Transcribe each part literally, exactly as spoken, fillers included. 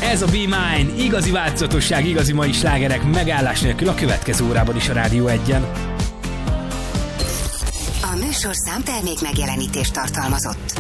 Ez a Be Mine, igazi változatosság, igazi mai slágerek, megállás nélkül a következő órában is a Rádió Egyen. A műsorszám termék megjelenítést tartalmazott.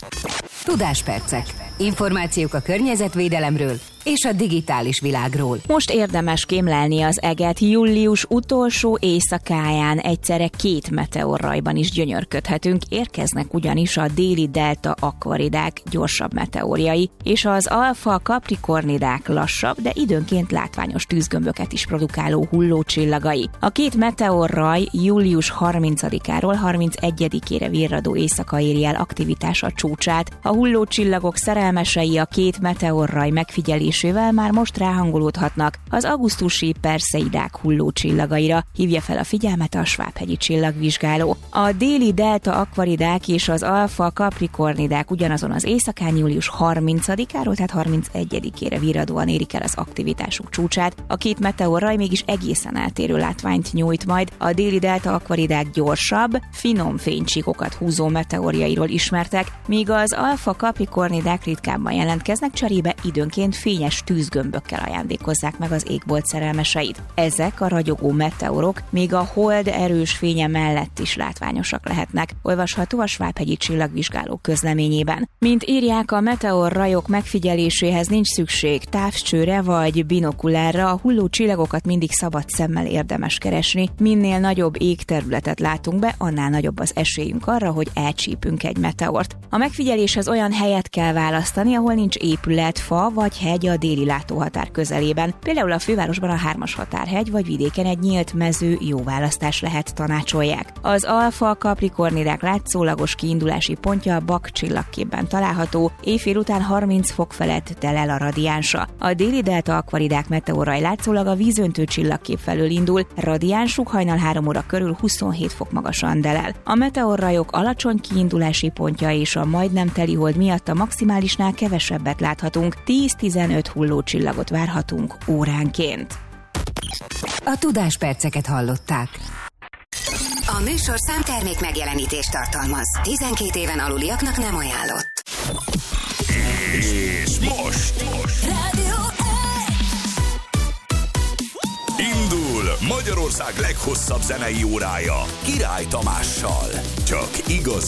Tudáspercek. Információk a környezetvédelemről és a digitális világról. Most érdemes kémlelni az eget, július utolsó éjszakáján egyszerre két meteorrajban is gyönyörködhetünk, érkeznek ugyanis a déli delta akvaridák gyorsabb meteorjai, és az alfa kaprikornidák lassabb, de időnként látványos tűzgömböket is produkáló hullócsillagai. A két meteorraj július harmincadikáról harmincegyedikére virradó éjszaka éri el aktivitása csúcsát. A hullócsillagok szerelmesei a két meteorraj megfigyelés már most ráhangolódhatnak az augusztusi Perseidák hullócsillagaira, hívja fel a figyelmet a Svábhegyi csillagvizsgáló. A déli delta akvaridák és az alfa kaprikornidák ugyanazon az éjszakán július harmincadikáról, tehát harmincegyedikére virradóan érik el az aktivitásuk csúcsát. A két meteorraj mégis egészen eltérő látványt nyújt majd. A déli delta akvaridák gyorsabb, finom fénycsíkokat húzó meteorjairól ismertek, míg az alfa kaprikornidák ritkábban jelentkeznek, cserébe időnként fényes tűzgömbökkel ajándékozzák meg az égbolt szerelmeseit. Ezek a ragyogó meteorok még a hold erős fénye mellett is látványosak lehetnek, olvasható a Svábhegyi csillagvizsgáló közleményében. Mint írják, a meteorrajok megfigyeléséhez nincs szükség távcsőre vagy binokulárra, a hulló csillagokat mindig szabad szemmel érdemes keresni. Minél nagyobb égterületet látunk be, annál nagyobb az esélyünk arra, hogy elcsípünk egy meteort. A megfigyeléshez olyan helyet kell választani, ahol nincs épület, fa vagy hegy a déli látóhatár közelében. Például a fővárosban a hármas határhegy, vagy vidéken egy nyílt mező jó választás lehet, tanácsolják. Az alfa kaprikornidák látszólagos kiindulási pontja a Bak csillagképben található, éjfél után harminc fok felett telel a radiánsa. A déli delta akvaridák meteorraj látszólag a vízöntő csillagkép felől indul, radiánsuk hajnal három óra körül huszonhét fok magasan delel. A meteorrajok alacsony kiindulási pontja és a majdnem teli hold miatt a maximálisnál kevesebbet láthatunk, tíz-tizenöt hullócsillagot várhatunk óránként. A tudásperceket hallották. A műsorszám termék megjelenítést tartalmaz. tizenkét éven aluliaknak nem ajánlott. És most, most. Rádió Indul Magyarország leghosszabb zenei órája Király Tamással. Csak igaz